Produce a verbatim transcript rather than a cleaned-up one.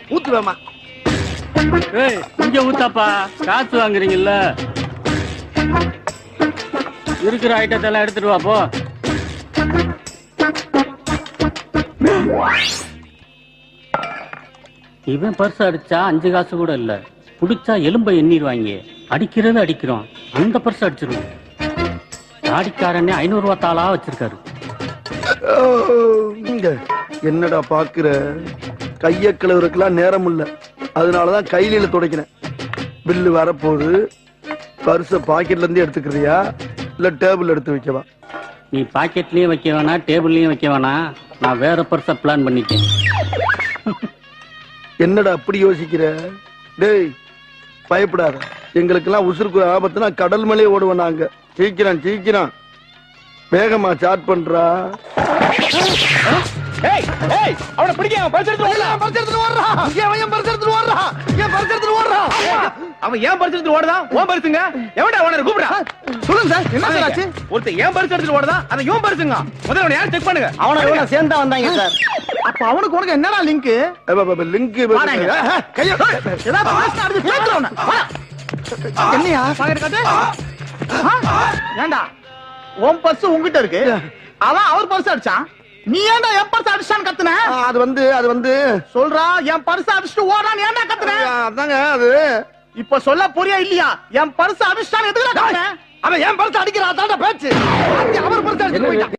ஊத்துவேமா. ஏய் இங்க ஊத்தாப்பா, காசு வாங்குறீங்கல்ல. இருக்கிற ஐட்டத்தை எல்லாம் எடுத்துட்டு வா போ. இவன் பர்ஸ் அடிச்சா அஞ்சு காசு கூட இல்ல, புடிச்சா எலும்பை எண்ணிடுவாங்க. அடிக்கிறது அடிக்கிறோம், அந்த பர்ஸ் அடிச்சிருவோம். தாடிக்காரனே ஐநூறு ரூபா தாளா வச்சிருக்காரு. என்னடா பாக்குற, கைய கிளவுறதுக்கெல்லாம் நேரம் இல்ல, அதனாலதான் கையில துடைக்கிறேன். பில்லு வரப்போகுது, பர்ஸ பாக்கெட்ல இருந்து எடுத்துக்கிறியா இல்ல டேபிள் எடுத்து வைக்கவா? நீ பாக்கெட்லயும் வைக்க வேணா, டேபிள்லயும் வைக்க வேணா, நான் வேற பர்ஸ பிளான் பண்ணிட்டேன். என்னடா அப்படி யோசிக்கிற? டேய் பயப்படாத, எங்களுக்கெல்லாம் உசுருக்கு ஆபத்துனா கடல் மேலே ஓடுவோம் நாங்க. சீக்கிரம் சீக்கிரம் வேகமா சாட் பண்றா. ஏய் ஏய் அவனை பிடிங்க, அவன் பர்ஸ் எடுத்து ஓடுறான், பர்ஸ் எடுத்து ஓடுறான். அவன் ஏன் பர்ஸ் எடுத்து ஓடுறான்? ஏன் பர்ஸ் எடுத்து ஓடுறான்? அவன் ஏன் பர்ஸ் எடுத்து ஓடுறான்? ஓன் பர்ஸ்ங்க. எவன்டா ஓனர் கூப்பிடுறா? சொல்லுங்க சார், என்ன சார் ஆச்சு? ஒருத்தன் ஏன் பர்ஸ் எடுத்து ஓடுறான், அத யோன் பர்ஸ்ங்க. முதல்ல அவனை யார் செக் பண்ணுங்க. அவன எவ்வளவு சேர்ந்தா வந்தாங்க சார். அப்ப அவனுக்கு உனக்கு என்னடா லிங்க்? லிங்க் என்னையா பாக்கெட் காட்டு. ஏண்டா உன் பர்ஸ் உன்கிட்ட இருக்கு, அவன் அவர் பர்ஸ் அடிச்சான், நீ ஏன்டா என் பர்ஸ் அடிச்சான்னு கத்துன? அது வந்து அது வந்து சொல்றா, என் பர்ஸ் அடிச்சுட்டு ஓடான்னு ஏன்டா கத்துன? அதாங்க அது. இப்ப சொல்ல புரியா இல்லையா? என் பர்ஸ் அடிச்சான்னு எதுக்குடா கத்துன? அவன் என் பர்ஸ் அடிக்கிறா, அதான்டா பேச்சு. அவர் பர்ஸ் அடிச்சு போயிட்டான்.